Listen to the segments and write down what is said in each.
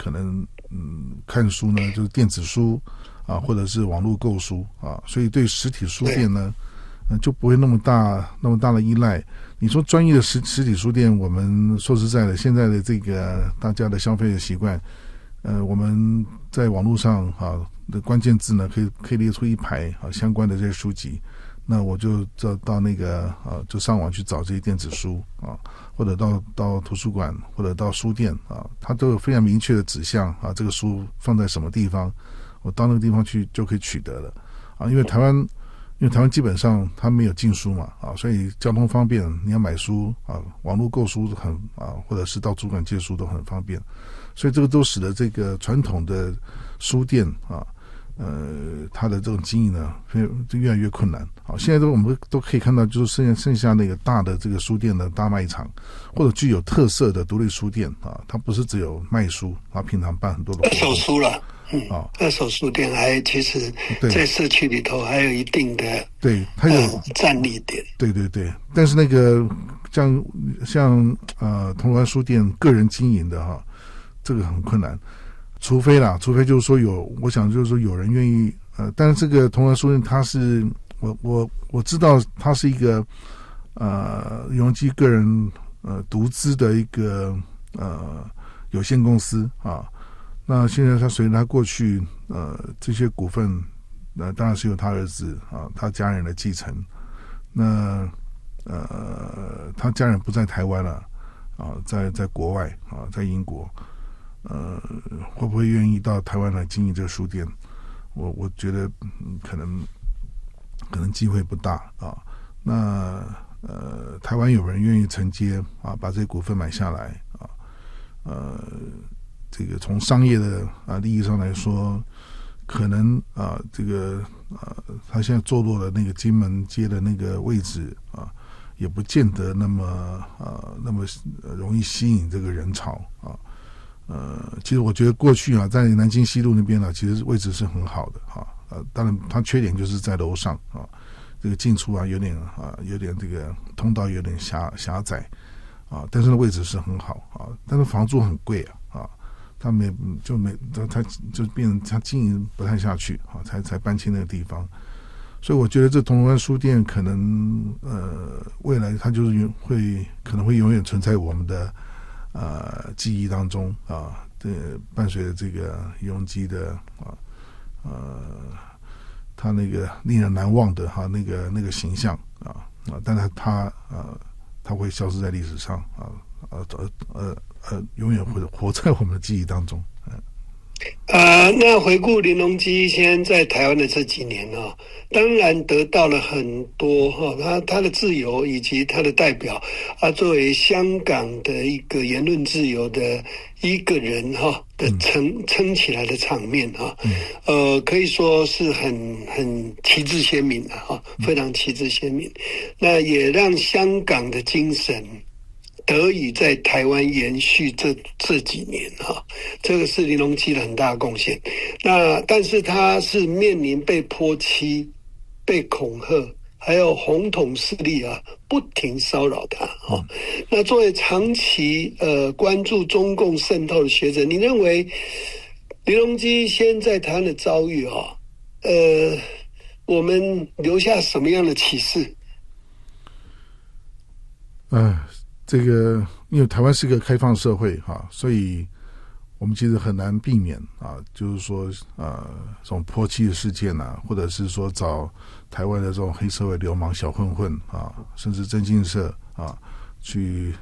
可能看书呢就是电子书啊，或者是网络购书啊，所以对实体书店呢就不会那么大的依赖。你说专业的实体书店，我们说实在的，现在的这个大家的消费的习惯，我们在网络上的关键字呢，可以列出一排相关的这些书籍，那我就到那个就上网去找这些电子书啊，或者到图书馆或者到书店啊，它都有非常明确的指向啊，这个书放在什么地方，我到那个地方去就可以取得了啊，因为台湾基本上它没有禁书嘛啊，所以交通方便，你要买书啊，网络购书或者是到图书馆借书都很方便，所以这个都使得这个传统的书店啊，它的这种经营呢，就越来越困难。好，现在我们都可以看到，就是剩下那个大的这个书店的大卖场，或者具有特色的独立书店啊，它不是只有卖书，它平常办很多的活动。 二手书了。二手书店其实在社区里头还有一定的它有战力点。 对，但是那个像铜锣湾书店个人经营的这个很困难，除非就是说我想就是说有人愿意但是这个铜锣湾书店它是我知道它是一个永隆基个人独资的一个有限公司啊。那现在他随着他过去这些股份当然是由他儿子他家人来继承。那他家人不在台湾了在国外在英国，会不会愿意到台湾来经营这个书店？我觉得可能机会不大啊。那台湾有人愿意承接把这些股份买下来这个从商业的利益上来说，可能这个他现在坐落的那个金门街的那个位置也不见得那么容易吸引这个人潮其实我觉得过去在南京西路那边其实位置是很好的当然它缺点就是在楼上这个进出有点这个通道有点狭窄但是位置是很好但是房租很贵他就变成他经营不太下去才搬进那个地方。所以我觉得这铜锣湾书店可能未来它就是可能会永远存在我们的记忆当中伴随着这个永隆基的他那个令人难忘的那个形象但是他会消失在历史上永远会活在我们的记忆当中。 那回顾林隆基先在台湾的这几年当然得到了很多他的自由以及他的代表作为香港的一个言论自由的一个人的撑起来的场面可以说是很旗帜鲜明的非常旗帜鲜明。那也让香港的精神得以在台湾延续这几年这个是林隆基的很大的贡献。那但是他是面临被泼漆、被恐吓，还有红统势力不停骚扰他那作为长期关注中共渗透的学者，你认为林隆基先在台湾的遭遇我们留下什么样的启示？ 这个因为台湾是个开放社会所以我们其实很难避免就是说这种泼漆的事件或者是说找台湾的这种黑社会流氓小混混甚至征信社去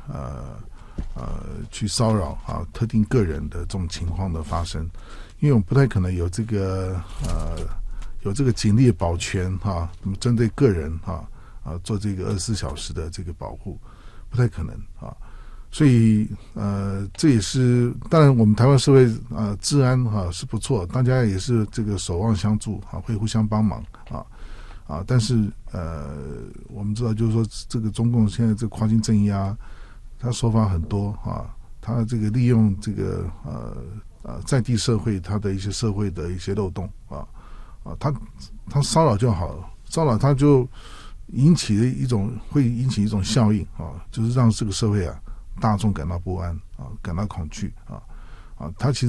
骚扰特定个人的这种情况的发生，因为我们不太可能有这个警力的保全针对个人做这个24小时的这个保护，不太可能所以这也是当然我们台湾社会治安是不错，大家也是这个守望相助会互相帮忙但是我们知道就是说这个中共现在这个跨境镇压，他手法很多他这个利用这个在地社会他的一些社会的一些漏洞他骚扰就好了，骚扰他就会引起一种效应就是让这个社会大众感到不安感到恐惧他其实